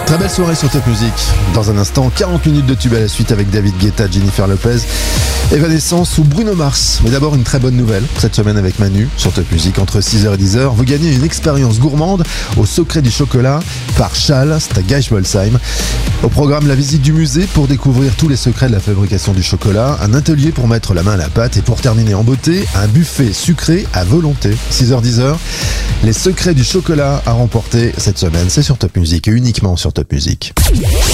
Très belle soirée sur Top Music. Dans un instant, 40 minutes de tube à la suite avec David Guetta, Jennifer Lopez, Evanescence ou Bruno Mars. Mais d'abord, une très bonne nouvelle cette semaine avec Manu sur Top Music. Entre 6h et 10h, vous gagnez une expérience gourmande au secret du chocolat par Schall, c'est à Geisbolsheim. Au programme, la visite du musée pour découvrir tous les secrets de la fabrication du chocolat, un atelier pour mettre la main à la pâte et pour terminer en beauté, un buffet sucré à volonté. 6h-10h, les secrets du chocolat à remporter cette semaine, c'est sur Top Music et uniquement sur Top Music.